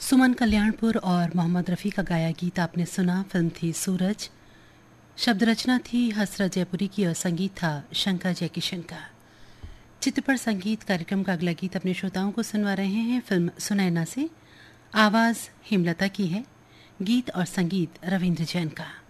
सुमन कल्याणपुर और मोहम्मद रफ़ी का गाया गीत आपने सुना। फिल्म थी सूरज। शब्द रचना थी हसरत जयपुरी की और संगीत था शंकर जयकिशन का। चित्र पर संगीत कार्यक्रम का अगला गीत अपने श्रोताओं को सुनवा रहे हैं फिल्म सुनैना से। आवाज़ हेमलता की है, गीत और संगीत रविंद्र जैन का।